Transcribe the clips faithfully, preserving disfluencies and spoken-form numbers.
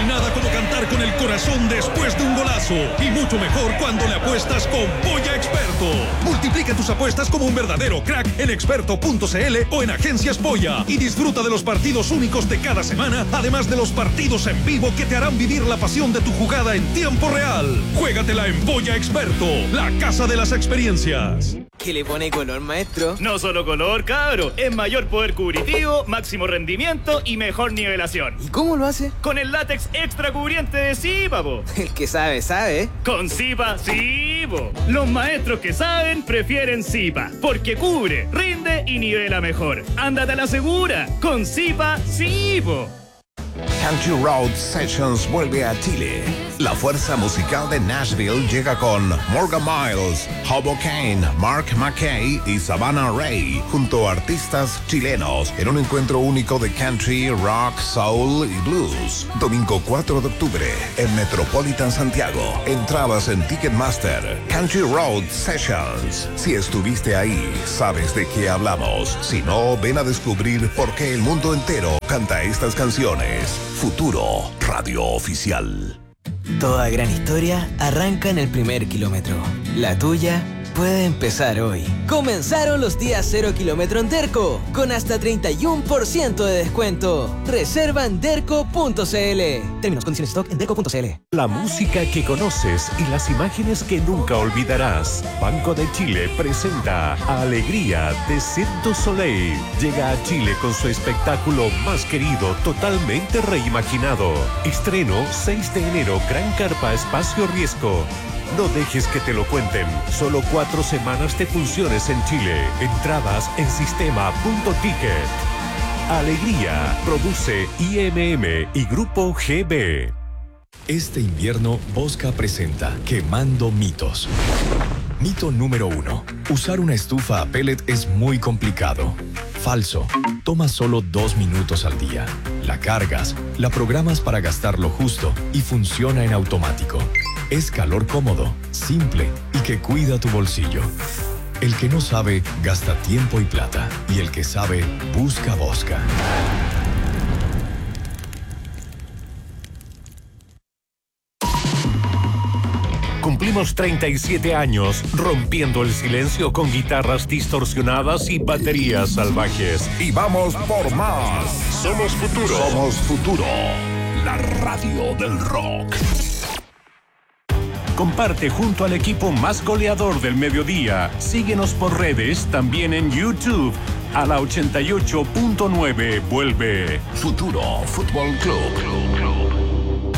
Nada como cantar con el corazón después de un golazo. Y mucho mejor cuando le apuestas con Polla Experto. Multiplica tus apuestas como un verdadero crack en experto punto c l o en Agencias Polla. Y disfruta de los partidos únicos de cada semana, además de los partidos en vivo que te harán vivir la pasión de tu jugada en tiempo real. Juégatela en Polla Experto, la casa de las experiencias. ¿Qué le pone color, maestro? No solo color, cabro. Es mayor poder cubritivo, máximo rendimiento y mejor nivelación. ¿Y cómo lo hace? Con el látex extra cubriente de Zipa, po. El que sabe, sabe. Con Zipa, sí, po. Los maestros que saben prefieren Zipa, porque cubre, rinde y nivela mejor. Ándate a la segura. Con Zipa, sí, po. Country Road Sessions vuelve a Chile. La fuerza musical de Nashville llega con Morgan Miles, Hobo Kane, Mark McKay y Savannah Ray, junto a artistas chilenos, en un encuentro único de country, rock, soul y blues. Domingo cuatro de octubre, en Metropolitan Santiago. Entradas en Ticketmaster. Country Road Sessions. Si estuviste ahí, sabes de qué hablamos. Si no, ven a descubrir por qué el mundo entero canta estas canciones. Futuro Radio Oficial. Toda gran historia arranca en el primer kilómetro. La tuya puede empezar hoy. Comenzaron los días cero kilómetro en Derco, con hasta treinta y uno por ciento de descuento. Reserva en derco punto c l. Términos, condiciones, stock en derco punto c l. La música que conoces y las imágenes que nunca olvidarás. Banco de Chile presenta Alegría de Cirque du Soleil. Llega a Chile con su espectáculo más querido, totalmente reimaginado. Estreno seis de enero, Gran Carpa Espacio Riesgo. No dejes que te lo cuenten. Solo cuatro semanas de funciones en Chile. Entradas en sistema punto ticket. Alegría. Produce I M M y Grupo G B. Este invierno, Bosca presenta Quemando Mitos. Mito número uno. Usar una estufa a pellet es muy complicado. Falso. Toma solo dos minutos al día. La cargas, la programas para gastar lo justo y funciona en automático. Es calor cómodo, simple y que cuida tu bolsillo. El que no sabe, gasta tiempo y plata. Y el que sabe, busca Bosca. Cumplimos treinta y siete años rompiendo el silencio con guitarras distorsionadas y baterías salvajes. Y vamos por más. Somos Futuro. Somos Futuro. La radio del rock. Comparte junto al equipo más goleador del mediodía. Síguenos por redes, también en YouTube. A la ochenta y ocho punto nueve vuelve Futuro Fútbol Club.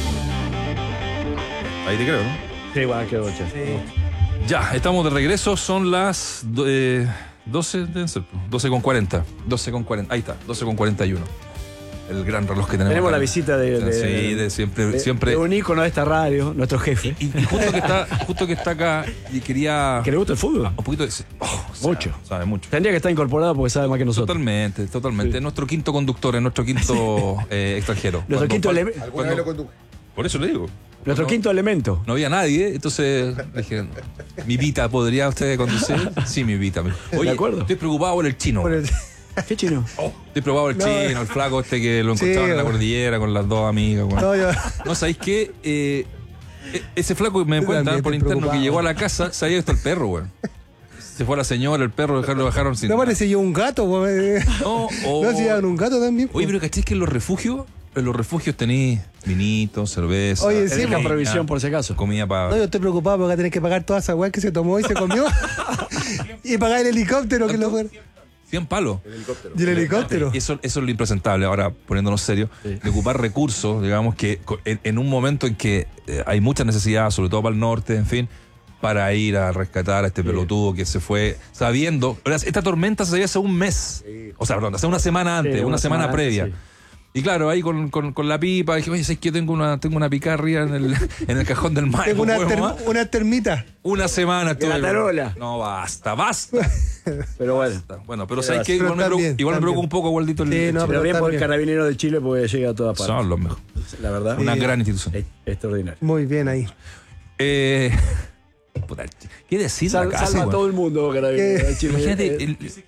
Ahí te creo, ¿no? Sí, bueno, qué bocha. Sí. Ya, estamos de regreso. Son las eh, doce, doce con cuarenta. doce con cuarenta. Ahí está, doce con cuarenta y uno. El gran reloj que tenemos. Tenemos acá. La visita de, de, sí, de siempre, de, siempre. de un ícono de esta radio, nuestro jefe. Y, y justo que está, justo que está acá y quería. ¿Que le gusta el fútbol? Un poquito de. Oh, mucho. Sabe, sabe mucho. Tendría que estar incorporado porque sabe más que nosotros. Totalmente, totalmente. Sí. Es nuestro quinto conductor, es nuestro quinto eh, extranjero. Nuestro cuando, quinto elemento. ¿Alguna vez lo condujo? Por eso le digo. Nuestro no, quinto elemento. No había nadie, entonces dije, mi Vita, ¿podría usted conducir? Sí, mi Vita. Oye, de acuerdo. Estoy preocupado por el chino. Por el... ¿Qué chino? Oh, estoy preocupado por el no, chino, el flaco este que lo encontraban sí, en la cordillera con las dos amigas. Bueno. No, yo... no, ¿sabéis qué? Eh, ese flaco me cuenta por interno que llegó a la casa, se había visto el perro, güey. Se fue la señora, el perro, lo bajaron sin. No parece yo un gato, güey. No, o... no, si llevan un gato también. Oye, pero ¿cachés que en los refugios? En los refugios tenéis vinito, cerveza. Oye, sí, la provisión por si acaso. Comida para. No, yo estoy preocupado porque tenés que pagar toda esa weá que se tomó y se comió. Y pagar el helicóptero que lo fue. cien palos. El helicóptero. Y el helicóptero. Eso, eso es lo impresentable. Ahora, poniéndonos serios, sí. De ocupar recursos, digamos que en, en un momento en que eh, hay mucha necesidad, sobre todo para el norte, en fin, para ir a rescatar a este sí. pelotudo que se fue sabiendo. Esta tormenta se sabía hace un mes. Sí. O sea, perdón, hace una semana antes, sí, una, una semana, semana previa. Antes, sí. Y claro, ahí con, con, con la pipa, dije, oye, ¿sabes que tengo una, tengo una picarria en el, en el cajón del mar? Tengo una, ter, una termita. Una semana estuve. La tarola. No, basta, basta. Pero bueno. Basta. Bueno, pero ¿sabes qué? Igual, me preocupa, igual me preocupa un poco, Waldito. El, sí, el no, pero bien por el Carabinero de Chile porque llega a todas partes. Son los mejores. La verdad. Una sí. gran institución. Es, extraordinario. Muy bien ahí. Eh... ¿Qué decir? Sal, la casa, salva a bueno. todo el mundo, Carabinero de Chile. Imagínate, el,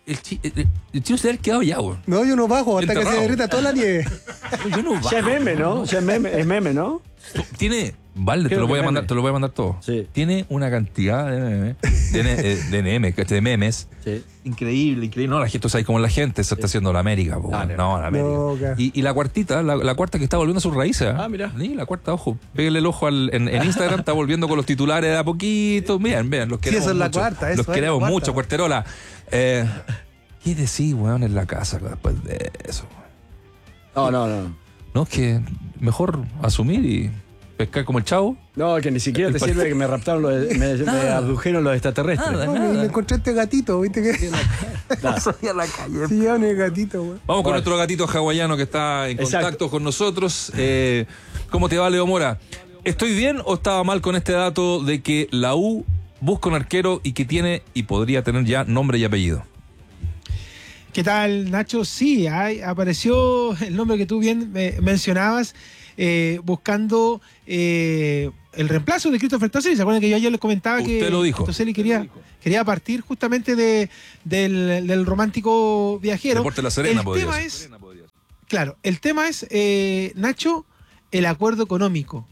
el, chi, el, el chino se debe haber quedado ya, weón. No, yo no bajo hasta que Enterrado. se derrita toda la nieve. Yo no bajo. Ya es meme, ¿no? Ya es meme, es meme, ¿no? Tiene, vale, te Creo lo voy que a mandar, meme. te lo voy a mandar todo. Sí. Tiene una cantidad de memes, de, ne- eh, de memes, ¿cachai? de memes. Sí. Increíble, increíble. No, la gente, ¿sabes cómo la gente se está haciendo la América? Po, Ah, no, no. la América. No, ca- y, y la cuartita, la, la cuarta que está volviendo a sus raíces. ¿eh? Ah, mira. Sí, la cuarta, ojo. Pégale el ojo al, en, en Instagram, está volviendo con los titulares de a poquito. Vean, vean, los queremos eso es la mucho. cuarta, eso Los es queremos la cuarta. mucho, Cuarterola. Eh, ¿Qué decís, weón, en la casa después de eso? No, no, no. No, es que mejor asumir y pescar como el chavo. No, que ni siquiera te sirve que me raptaron, los, me, me Nada. abdujeron los extraterrestres. Nada. No, y le encontré este gatito, ¿viste? Que Nada. sí, llevan el gatito, güey. Vamos con nuestro gatito hawaiano que está en Exacto. contacto con nosotros. Eh, ¿Cómo te va, Leo Mora? ¿Estoy bien o estaba mal con este dato de que la U busca un arquero y que tiene y podría tener ya nombre y apellido? ¿Qué tal, Nacho? Sí, hay- apareció el nombre que tú bien eh, mencionabas, eh, buscando eh, el reemplazo de Christopher Toselli. ¿Se acuerdan que yo ayer les comentaba Usted que lo dijo. Toselli quería, quería partir justamente de, del, del romántico viajero? Deporte La Serena el podría tema ser. es, claro, el tema es, eh, Nacho, el acuerdo económico.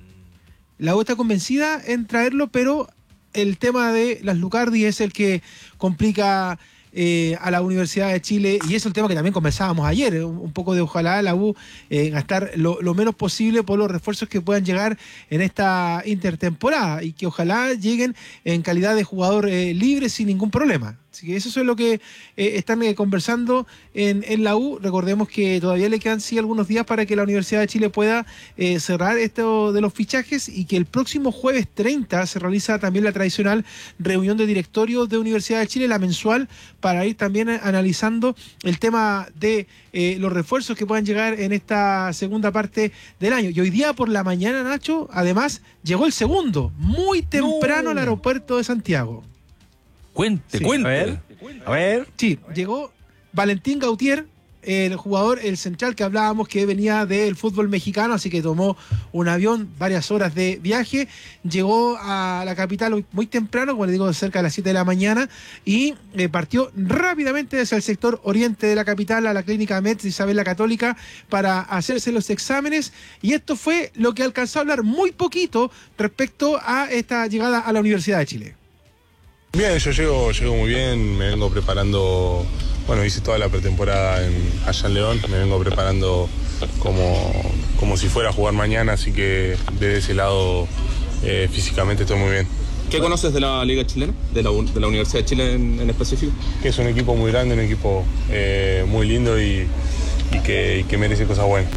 La U está convencida en traerlo, pero el tema de las Lucardi es el que complica eh, a la Universidad de Chile, y es el tema que también conversábamos ayer, eh, un, un poco de ojalá la U eh, gastar lo, lo menos posible por los refuerzos que puedan llegar en esta intertemporada y que ojalá lleguen en calidad de jugador eh, libre sin ningún problema. Así que eso es lo que eh, están eh, conversando en, en la U. Recordemos que todavía le quedan sí algunos días para que la Universidad de Chile pueda eh, cerrar esto de los fichajes, y que el próximo jueves treinta se realiza también la tradicional reunión de directorio de Universidad de Chile, la mensual, para ir también eh, analizando el tema de eh, los refuerzos que puedan llegar en esta segunda parte del año. Y hoy día por la mañana, Nacho, además llegó el segundo, muy temprano No. al aeropuerto de Santiago. Cuente, Sí, cuente. A ver, a ver. Sí, llegó Valentín Gautier, el jugador, el central que hablábamos que venía del fútbol mexicano, así que tomó un avión, varias horas de viaje, llegó a la capital muy, muy temprano, como les digo, cerca de las siete de la mañana, y eh, partió rápidamente desde el sector oriente de la capital a la clínica Metz de Isabel la Católica para hacerse los exámenes, y esto fue lo que alcanzó a hablar muy poquito respecto a esta llegada a la Universidad de Chile. Bien, yo llego, llego muy bien, me vengo preparando, bueno, hice toda la pretemporada en, allá en León, me vengo preparando como, como si fuera a jugar mañana, así que desde ese lado eh, físicamente estoy muy bien. ¿Qué conoces de la Liga Chilena, de la, de la Universidad de Chile en, en específico? Que es un equipo muy grande, un equipo eh, muy lindo y, y, que, y que merece cosas buenas.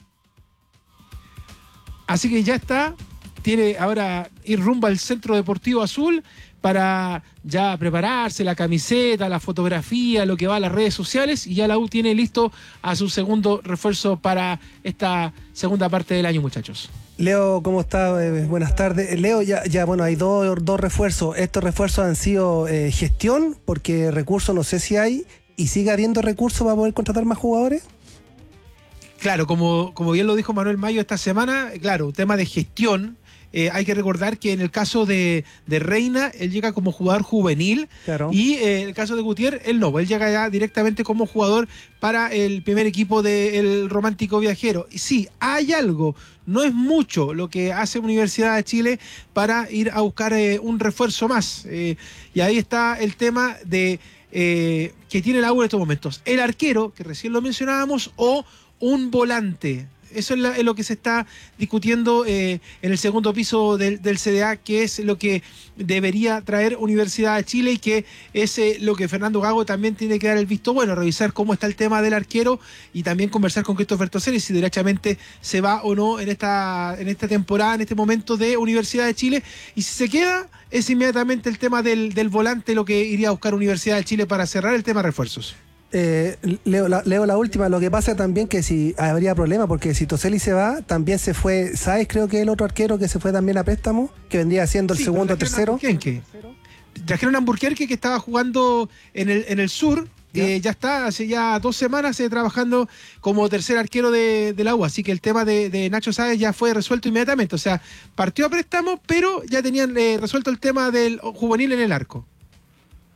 Así que ya está, tiene ahora ir rumbo al Centro Deportivo Azul para ya prepararse la camiseta, la fotografía, lo que va a las redes sociales, y ya la U tiene listo a su segundo refuerzo para esta segunda parte del año, muchachos. Leo, ¿cómo está? Eh, buenas tardes. Leo, ya, ya bueno, hay dos, dos refuerzos. Estos refuerzos han sido eh, gestión, porque recursos no sé si hay, y sigue habiendo recursos para poder contratar más jugadores. Claro, como, como bien lo dijo Manuel Mayo esta semana, claro, un tema de gestión. Eh, hay que recordar que en el caso de, de Reina, él llega como jugador juvenil, Claro. y eh, en el caso de Gutiérrez, él no, él llega ya directamente como jugador para el primer equipo del Romántico Viajero. Y sí, hay algo, no es mucho lo que hace Universidad de Chile para ir a buscar eh, un refuerzo más. Eh, y ahí está el tema de eh, que tiene la U en estos momentos. El arquero, que recién lo mencionábamos, o un volante. Eso es, la, es lo que se está discutiendo eh, en el segundo piso del, del C D A, que es lo que debería traer Universidad de Chile, y que es eh, lo que Fernando Gago también tiene que dar el visto bueno, revisar cómo está el tema del arquero y también conversar con Christopher Toselli si derechamente se va o no en esta, en esta temporada, en este momento de Universidad de Chile. Y si se queda, es inmediatamente el tema del, del volante lo que iría a buscar Universidad de Chile para cerrar el tema refuerzos. Eh, leo, la, leo la última. Lo que pasa también que si habría problema, porque si Toselli se va, también se fue, ¿sabes? Creo que el otro arquero que se fue también a préstamo, que vendría siendo el Sí, segundo o pero tercero. trajeron a Burquerque. Trajeron a Burquerque, que estaba jugando en el, en el sur. Ya. Eh, ya está, hace ya dos semanas eh, trabajando como tercer arquero de, de la U. Así que el tema de, de Nacho Sáez ya fue resuelto inmediatamente. O sea, partió a préstamo, pero ya tenían eh, resuelto el tema del juvenil en el arco.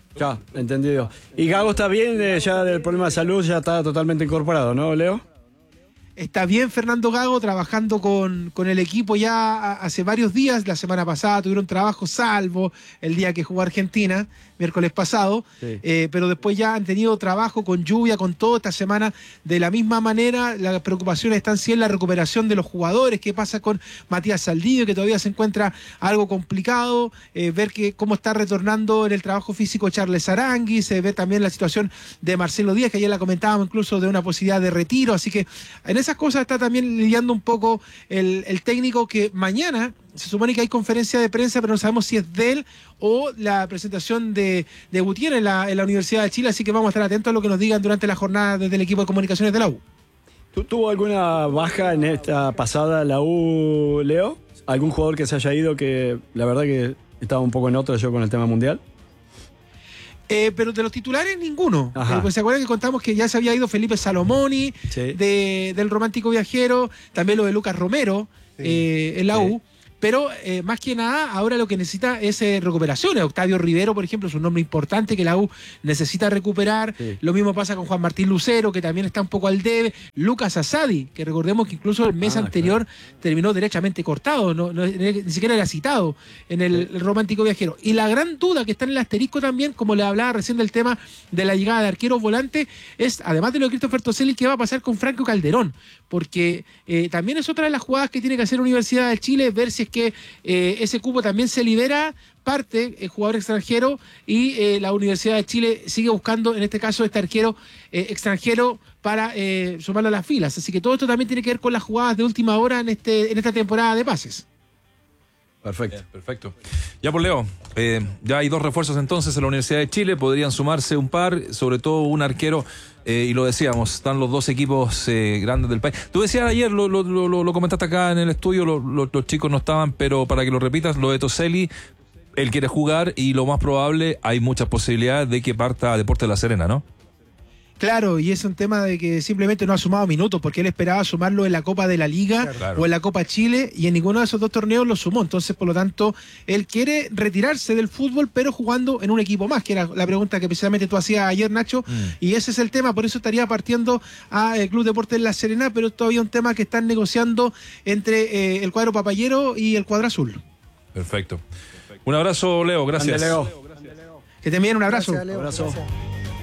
Ya, entendido. Y Gago está bien, eh, ya del problema de salud ya está totalmente incorporado, ¿no, Leo? Está bien Fernando Gago trabajando con, con el equipo ya hace varios días. La semana pasada tuvieron trabajo, salvo el día que jugó Argentina, miércoles pasado. Sí. Eh, pero después ya han tenido trabajo con lluvia, con todo esta semana. De la misma manera, las preocupaciones están sí en la recuperación de los jugadores. ¿Qué pasa con Matías Saldivia, que todavía se encuentra algo complicado? Eh, ver que, cómo está retornando en el trabajo físico Charles Aranguis. Eh, ver también la situación de Marcelo Díaz, que ayer la comentábamos incluso de una posibilidad de retiro. Así que en esas cosas está también lidiando un poco el, el técnico, que mañana se supone que hay conferencia de prensa, pero no sabemos si es de él o la presentación de, de Gutiérrez en la, en la Universidad de Chile, así que vamos a estar atentos a lo que nos digan durante la jornada desde el equipo de comunicaciones de la U. ¿Tuvo alguna baja en esta pasada la U, Leo? ¿Algún jugador que se haya ido que la verdad que estaba un poco en otra yo con el tema mundial? Eh, pero de los titulares, ninguno. Eh, pues se acuerdan que contamos que ya se había ido Felipe Salomoni, sí. de, del Romántico Viajero, también lo de Lucas Romero, sí. eh, en la sí. U. Pero eh, más que nada, ahora lo que necesita es eh, recuperaciones. Octavio Rivero, por ejemplo, es un nombre importante que la U necesita recuperar. Sí. Lo mismo pasa con Juan Martín Lucero, que también está un poco al debe. Lucas Asadi, que recordemos que incluso el mes ah, anterior claro. terminó derechamente cortado, no, no, ni siquiera era citado en el, sí. el Romántico Viajero. Y la gran duda que está en el asterisco también, como le hablaba recién del tema de la llegada de arqueros volante, es, además de lo de Christopher Toselli, ¿qué va a pasar con Franco Calderón? Porque eh, también es otra de las jugadas que tiene que hacer la Universidad de Chile, ver si es que eh, ese cupo también se libera parte el jugador extranjero y eh, la Universidad de Chile sigue buscando en este caso este arquero eh, extranjero para eh, sumarlo a las filas. Así que todo esto también tiene que ver con las jugadas de última hora en este en esta temporada de pases. Perfecto. Bien, perfecto. Ya por Leo, eh, ya hay dos refuerzos entonces en la Universidad de Chile, podrían sumarse un par, sobre todo un arquero, eh, y lo decíamos, están los dos equipos eh, grandes del país. Tú decías ayer, lo, lo, lo, lo comentaste acá en el estudio, lo, lo, los chicos no estaban, pero para que lo repitas, lo de Toselli, él quiere jugar y lo más probable, hay muchas posibilidades de que parta a Deportes de La Serena, ¿no? Claro, y es un tema de que simplemente no ha sumado minutos, porque él esperaba sumarlo en la Copa de la Liga claro. o en la Copa Chile, y en ninguno de esos dos torneos lo sumó. Entonces, por lo tanto, él quiere retirarse del fútbol, pero jugando en un equipo más, que era la pregunta que precisamente tú hacías ayer, Nacho, mm. y ese es el tema, por eso estaría partiendo al Club Deportes La Serena, pero es todavía un tema que están negociando entre eh, el cuadro papayero y el cuadro azul. Perfecto. Un abrazo, Leo, gracias. Leo. Que te envíen un abrazo. Gracias, Leo. Un abrazo. Gracias.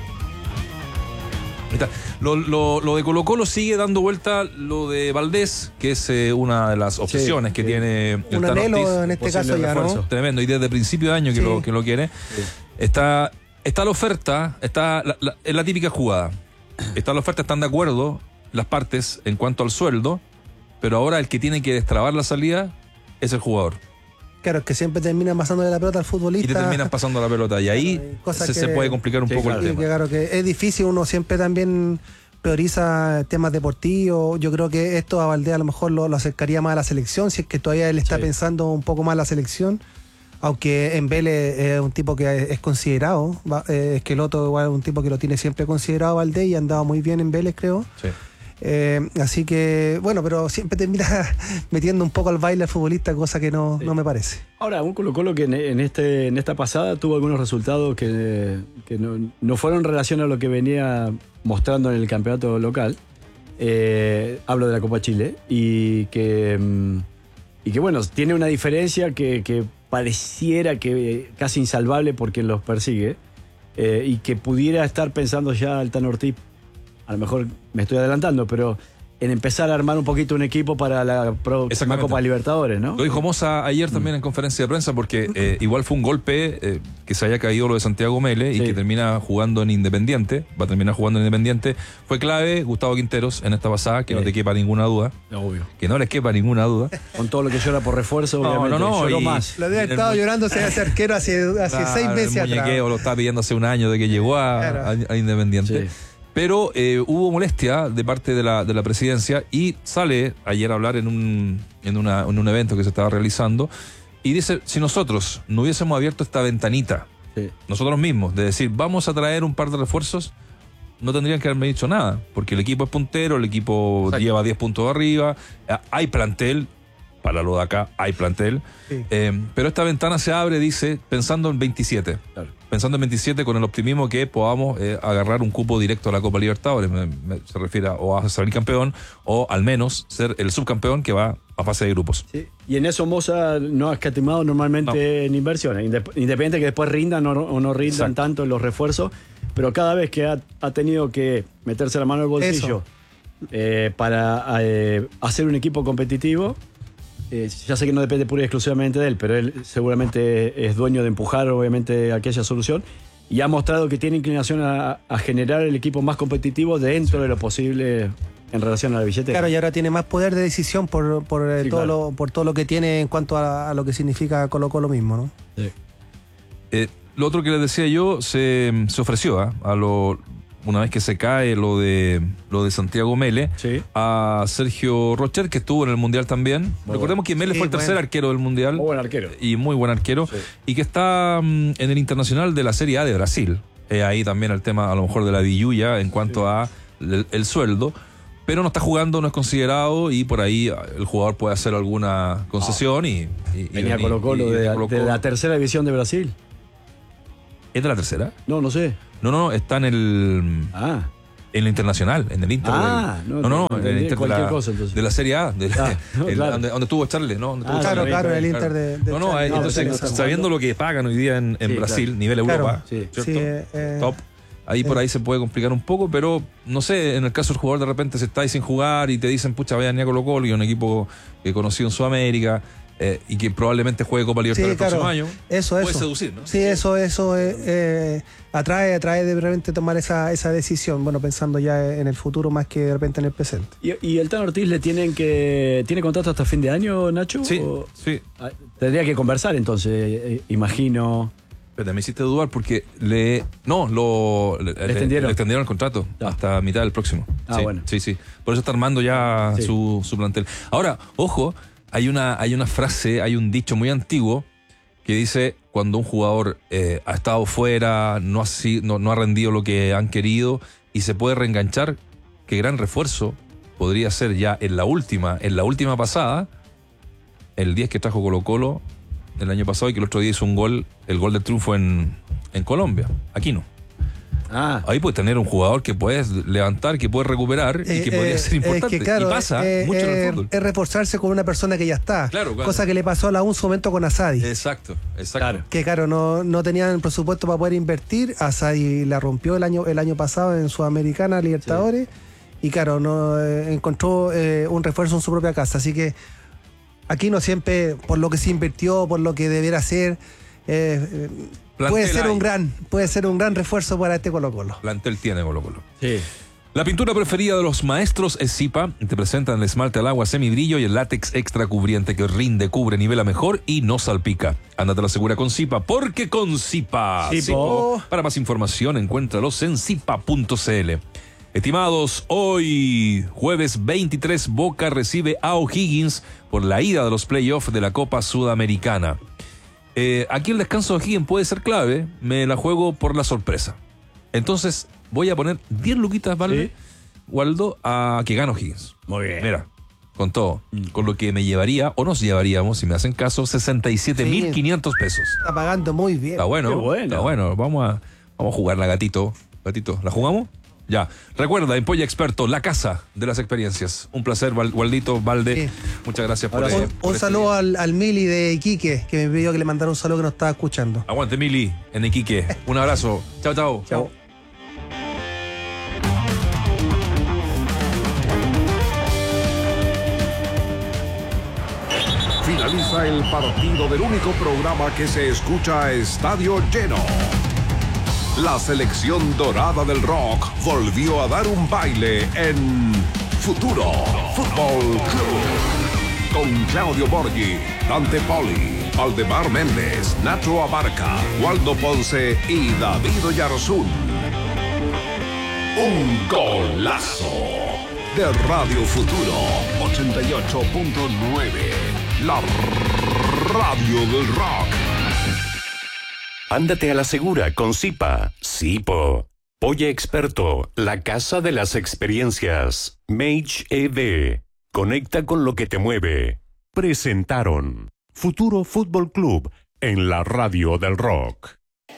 Lo, lo, lo de Colo Colo sigue dando vuelta lo de Valdés, que es eh, una de las opciones sí, que sí. tiene el un Tano anhelo Ortiz, en este caso ya, ¿no? Tremendo, y desde principio de año que, sí. lo, que lo quiere. Sí. Está, está la oferta, está la, la, es la típica jugada. Está la oferta, están de acuerdo las partes en cuanto al sueldo, pero ahora el que tiene que destrabar la salida es el jugador. Claro, es que siempre terminan pasándole la pelota al futbolista. Y te terminan pasando la pelota. Y ahí claro, se, que, se puede complicar un sí, poco claro, el tema. Claro, que es difícil, uno siempre también prioriza temas deportivos. Yo creo que esto a Valdés a lo mejor lo, lo acercaría más a la selección, si es que todavía él está sí. pensando un poco más en la selección. Aunque en Vélez es un tipo que es considerado. Es que el otro igual es un tipo que lo tiene siempre considerado Valdés y ha andado muy bien en Vélez, creo. Sí. Eh, así que, bueno, pero siempre termina metiendo un poco al baile al futbolista, cosa que no, sí. no me parece. Ahora, un Colo Colo que en, en, este, en esta pasada tuvo algunos resultados que, que no, no fueron en relación a lo que venía mostrando en el campeonato local. Eh, hablo de la Copa Chile. Y que, y que bueno, tiene una diferencia que, que pareciera que casi insalvable porque los persigue. Eh, y que pudiera estar pensando ya el Tano Ortiz, a lo mejor me estoy adelantando, pero en empezar a armar un poquito un equipo para la próxima Copa Libertadores, ¿no? Lo dijo Moza ayer también mm. en conferencia de prensa, porque eh, igual fue un golpe eh, que se haya caído lo de Santiago Mele y sí. que termina jugando en Independiente, va a terminar jugando en Independiente. Fue clave Gustavo Quinteros en esta pasada, que sí. no te quepa ninguna duda. Obvio. Que no les quepa ninguna duda. Con todo lo que llora por refuerzo, no, obviamente. No, no, lloró y más. Lo había estado el... llorando ese arquero hace, hace claro, seis meses el muñequeo atrás. Lo estaba pidiendo hace un año de que llegó a, claro. a, a Independiente. Sí. Pero eh, hubo molestia de parte de la, de la presidencia y sale ayer a hablar en un, en, una, en un evento que se estaba realizando y dice, si nosotros no hubiésemos abierto esta ventanita, sí. nosotros mismos, de decir, vamos a traer un par de refuerzos, no tendrían que haberme dicho nada, porque el equipo es puntero, el equipo Exacto. lleva diez puntos de arriba, hay plantel para lo de acá hay plantel. Sí. Eh, pero esta ventana se abre, dice, pensando en veintisiete. Claro. Pensando en veintisiete con el optimismo que podamos eh, agarrar un cupo directo a la Copa Libertadores. Me, me, se refiere a, o a salir campeón o al menos ser el subcampeón que va a fase de grupos. Sí. Y en eso Moza no ha escatimado normalmente no. en inversiones, independiente que después rindan o no, o no rindan Exacto. tanto en los refuerzos, pero cada vez que ha, ha tenido que meterse la mano en el bolsillo eh, para eh, hacer un equipo competitivo, eh, ya sé que no depende pura y exclusivamente de él, pero él seguramente es dueño de empujar obviamente aquella solución y ha mostrado que tiene inclinación a, a generar el equipo más competitivo dentro de lo posible en relación a la billetera. Claro, y ahora tiene más poder de decisión por, por, eh, sí, todo, claro. lo, por todo lo que tiene en cuanto a, a lo que significa Colo Colo mismo, ¿no? Sí. Eh, lo otro que les decía yo, se, se ofreció ¿eh? a lo una vez que se cae lo de lo de Santiago Mele, sí. a Sergio Rocher, que estuvo en el Mundial también. Muy Recordemos bueno. que Mele sí, fue el tercer bueno. arquero del Mundial. Muy buen arquero. Y muy buen arquero. Sí. Y que está um, en el Internacional de la Serie A de Brasil. Eh, ahí también el tema a lo mejor de la Villuya en cuanto sí. a el, el sueldo. Pero no está jugando, no es considerado y por ahí el jugador puede hacer alguna concesión oh. y, y... Venía Colo Colo de, de la tercera división de Brasil. ¿Es de la tercera? No, no sé. No, no, está en el... Ah. En el Internacional, en el Inter. Ah, del, no, no, no, en el Inter de la, cosa, entonces. de la Serie A, de, ah, no, el, claro. donde, donde estuvo Charles, ¿no? Donde Ah, tuvo claro, Charles, claro, el claro. Inter de, de No, no, Charles. entonces, no, sabiendo lo que pagan hoy día en, en sí, Brasil, claro. nivel Europa, Claro, sí. ¿cierto? Sí, eh, Top. Ahí eh. por ahí se puede complicar un poco, pero no sé, en el caso del jugador de repente se está ahí sin jugar y te dicen, pucha, vayan a Colo Colo, y un equipo que conocido en Sudamérica. Eh, y que probablemente juegue Copa Libertadores sí, claro. el próximo año. Eso, puede eso. seducir, ¿no? Sí, eso, eso eh, eh, atrae, atrae de repente tomar esa, esa decisión, bueno, pensando ya en el futuro más que de repente en el presente. ¿Y, y el Tan Ortiz le tienen que tiene contrato hasta fin de año, Nacho? Sí, ¿O? sí. Ah, tendría que conversar entonces, eh, imagino. Pero me hiciste dudar porque le. No, lo. Le, ¿Le extendieron? Le extendieron el contrato ya. hasta mitad del próximo. Ah, sí, bueno. Sí, sí. Por eso está armando ya sí. su, su plantel. Ahora, ojo, hay una, hay una frase, hay un dicho muy antiguo que dice: cuando un jugador eh, ha estado fuera, no ha, no, no ha rendido lo que han querido y se puede reenganchar, qué gran refuerzo podría ser ya en la última, en la última pasada, el diez que trajo Colo Colo el año pasado y que el otro día hizo un gol, el gol del triunfo en, en Colombia, Aquino. Ah. Ahí puedes tener un jugador que puedes levantar, que puedes recuperar y que Eh, podría eh, ser importante. es que, claro, y pasa eh, mucho en el eh, fútbol. Es reforzarse con una persona que ya está. Claro, claro. Cosa que le pasó a la U en su momento con Asadi. Exacto, exacto. Claro. Que claro, no, no tenían presupuesto para poder invertir. Asadi la rompió el año, el año pasado en Sudamericana, Libertadores. Sí. Y claro, no eh, encontró eh, un refuerzo en su propia casa. Así que aquí no siempre, por lo que se invirtió, por lo que debiera ser, eh, puede ser un gran, puede ser un gran refuerzo para este Colo Colo. Plantel tiene Colo Colo. Sí. La pintura preferida de los maestros es Zipa. Te presentan el esmalte al agua semibrillo y el látex extra cubriente que rinde, cubre, nivela mejor y no salpica. Ándate la segura con Zipa, porque con Zipa. Zipo. Para más información, encuéntralos en zipa punto c l. Estimados, hoy jueves veintitrés, Boca recibe a O'Higgins por la ida de los playoffs de la Copa Sudamericana. Eh, aquí el descanso de O'Higgins puede ser clave, me la juego por la sorpresa. Entonces voy a poner diez luquitas, ¿vale? ¿Sí? Waldo, a que gane O'Higgins. Muy bien. Mira, con todo, mm. con lo que me llevaría, o nos llevaríamos, si me hacen caso, sesenta y siete mil quinientos pesos. Está pagando muy bien. Está bueno, Qué bueno. está bueno. Vamos a, vamos a jugarla, gatito. Gatito, ¿la jugamos? Ya. Recuerda, en Polla Experto, la casa de las experiencias. Un placer, Waldito, Valde. Sí. Muchas gracias por, un, eh, por Un saludo al, al Mili de Iquique, que me pidió que le mandara un saludo que nos estaba escuchando. Aguante, Mili, en Iquique. Un abrazo. Chao, chao. Chao. Finaliza el partido del único programa que se escucha a estadio lleno. La selección dorada del rock volvió a dar un baile en Futuro Fútbol Club. Con Claudio Borghi, Dante Poli, Aldemar Méndez, Nacho Abarca, Waldo Ponce y David Oyarzún. Un golazo de Radio Futuro ochenta y ocho punto nueve. La radio del rock. Ándate a la segura con Zipa. Zipo. Polla Experto, la casa de las experiencias. Mage E D. Conecta con lo que te mueve. presentaron Futuro Fútbol Club en la radio del rock.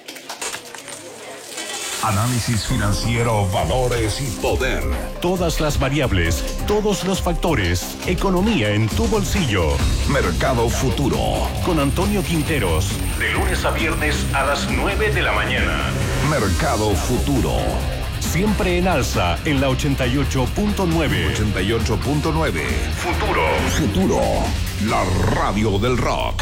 Análisis financiero, valores y poder. Todas las variables, todos los factores, economía en tu bolsillo. Mercado Futuro. Con Antonio Quinteros, de lunes a viernes a las nueve de la mañana. Mercado Futuro. Siempre en alza en la ochenta y ocho punto nueve. ochenta y ocho punto nueve. Futuro. Futuro. La radio del rock.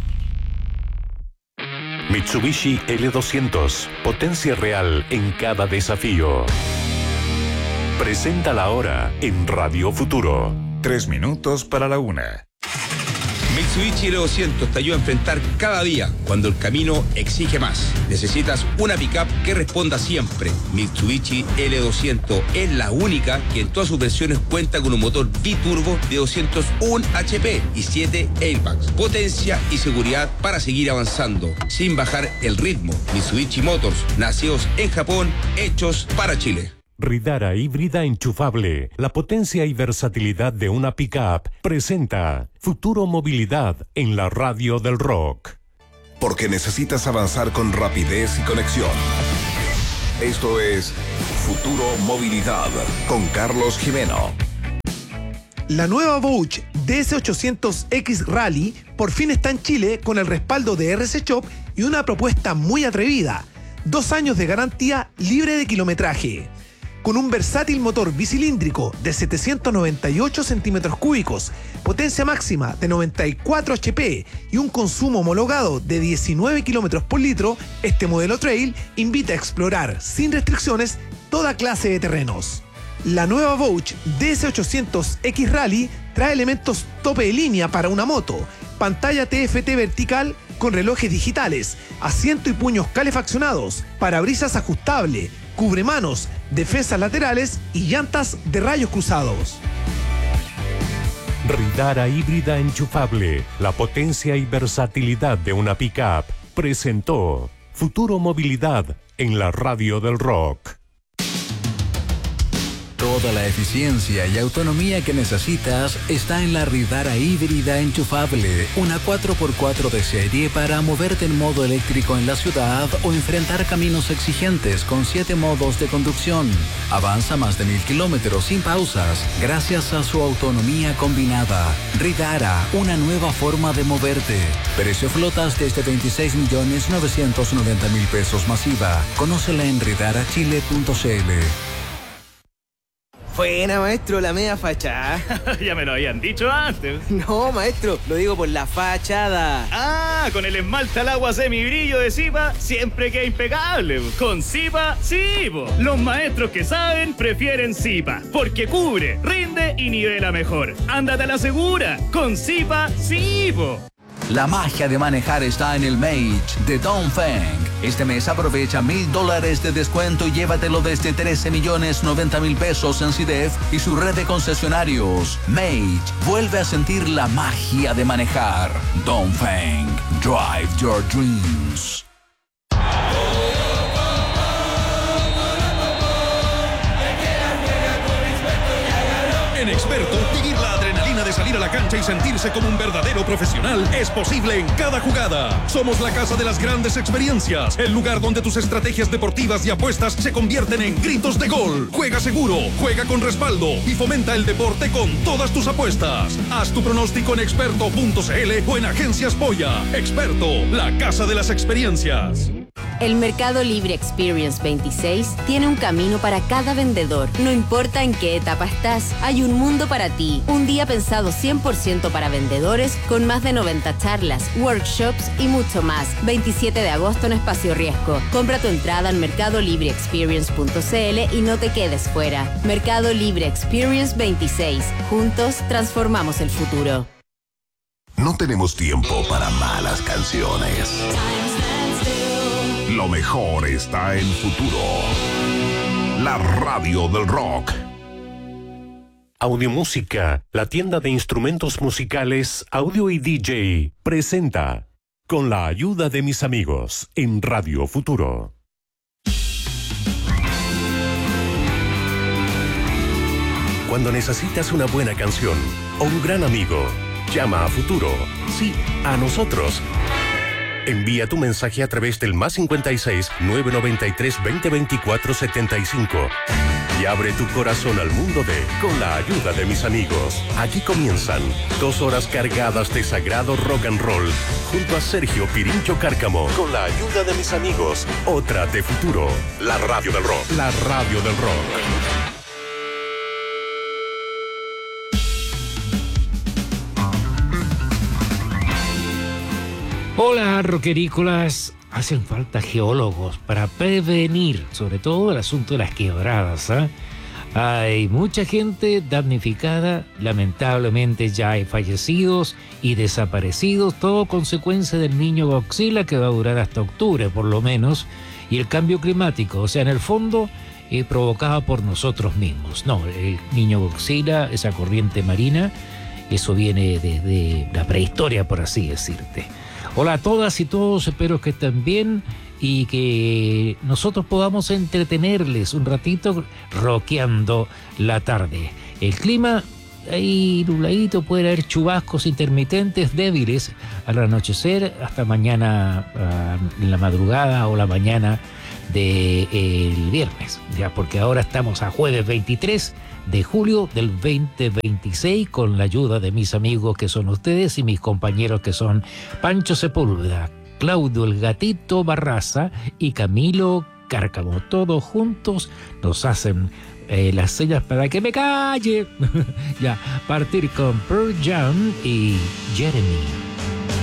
Mitsubishi L doscientos. Potencia real en cada desafío. Presenta la hora en Radio Futuro. Tres minutos para la una. Mitsubishi L doscientos te ayuda a enfrentar cada día cuando el camino exige más. Necesitas una pickup que responda siempre. Mitsubishi L doscientos es la única que en todas sus versiones cuenta con un motor biturbo de doscientos uno H P y siete airbags. Potencia y seguridad para seguir avanzando sin bajar el ritmo. Mitsubishi Motors, nacidos en Japón, hechos para Chile. Ridara híbrida enchufable, la potencia y versatilidad de una pickup, presenta Futuro Movilidad en la radio del rock. Porque necesitas avanzar con rapidez y conexión. Esto es Futuro Movilidad con Carlos Jimeno. La nueva Bosch D S ochocientos X Rally por fin está en Chile con el respaldo de R C Shop y una propuesta muy atrevida. Dos años de garantía libre de kilometraje. Con un versátil motor bicilíndrico de setecientos noventa y ocho centímetros cúbicos, potencia máxima de noventa y cuatro H P y un consumo homologado de diecinueve kilómetros por litro, este modelo Trail invita a explorar sin restricciones toda clase de terrenos. La nueva Bosch D S ochocientos X Rally trae elementos tope de línea para una moto, pantalla T F T vertical con relojes digitales, asiento y puños calefaccionados, parabrisas ajustable, cubremanos, defensas laterales y llantas de rayos cruzados. Ridara híbrida enchufable, la potencia y versatilidad de una pickup, presentó Futuro Movilidad en la radio del rock. Toda la eficiencia y autonomía que necesitas está en la Ridara híbrida enchufable, una cuatro por cuatro de serie para moverte en modo eléctrico en la ciudad o enfrentar caminos exigentes con siete modos de conducción. Avanza más de mil kilómetros sin pausas gracias a su autonomía combinada. Ridara, una nueva forma de moverte. Precio flotas desde veintiséis millones novecientos noventa mil pesos masiva. Conócela en ridara chile punto c l. Buena, maestro, la media fachada. Ya me lo habían dicho antes. No, maestro, lo digo por la fachada. Ah, con el esmalte al agua semibrillo de Zipa, siempre queda impecable. Con Zipa, sí, po. Los maestros que saben prefieren Zipa, porque cubre, rinde y nivela mejor. Ándate a la segura. Con Zipa, sí, po. La magia de manejar está en el Mage de Dongfeng. Este mes aprovecha mil dólares de descuento y llévatelo desde trece millones noventa mil pesos en C I D E F y su red de concesionarios. Mage vuelve a sentir la magia de manejar. Dongfeng, drive your dreams. En Experto, vivir la adrenalina de salir a la cancha y sentirse como un verdadero profesional es posible en cada jugada. Somos la casa de las grandes experiencias, el lugar donde tus estrategias deportivas y apuestas se convierten en gritos de gol. Juega seguro, juega con respaldo y fomenta el deporte con todas tus apuestas. Haz tu pronóstico en experto punto c l o en Agencias Polla. Experto, la casa de las experiencias. El Mercado Libre Experience veintiséis tiene un camino para cada vendedor. No importa en qué etapa estás, hay un mundo para ti. Un día pensado cien por ciento para vendedores con más de noventa charlas, workshops y mucho más. veintisiete de agosto en Espacio Riesgo. Compra tu entrada en mercado libre experience punto c l y no te quedes fuera. Mercado Libre Experience veintiséis. Juntos transformamos el futuro. No tenemos tiempo para malas canciones. Lo mejor está en Futuro. La radio del rock. Audiomúsica, la tienda de instrumentos musicales, audio y D J, presenta con la ayuda de mis amigos en Radio Futuro. Cuando necesitas una buena canción o un gran amigo, Llama a Futuro. Sí, a nosotros. Envía tu mensaje a través del más cincuenta y seis, nueve noventa y tres, veinte veinticuatro, setenta y cinco. Y abre tu corazón al mundo de Con la ayuda de mis amigos. Aquí comienzan dos horas cargadas de sagrado rock and roll junto a Sergio Pirincho Cárcamo. Con la ayuda de mis amigos. Otra de Futuro. La radio del rock. La radio del rock. Hola, rockerícolas. Hacen falta geólogos para prevenir, sobre todo el asunto de las quebradas, ¿eh? Hay mucha gente damnificada, lamentablemente ya hay fallecidos y desaparecidos, todo consecuencia del niño Godzilla que va a durar hasta octubre por lo menos, y el cambio climático, o sea, en el fondo eh, provocado por nosotros mismos. No, el niño Godzilla, esa corriente marina, eso viene desde la prehistoria, por así decirte. Hola a todas y todos, espero que estén bien y que nosotros podamos entretenerles un ratito rockeando la tarde. El clima, ahí nubladito, puede haber chubascos intermitentes débiles al anochecer hasta mañana uh, en la madrugada o la mañana del de, viernes, ya, porque ahora estamos a jueves veintitrés de julio del veinte veintiséis con la ayuda de mis amigos que son ustedes y mis compañeros que son Pancho Sepúlveda, Claudio el Gatito Barraza y Camilo Cárcamo. Todos juntos nos hacen eh, las señas para que me calle. Ya, partir con Pearl Jam y Jeremy.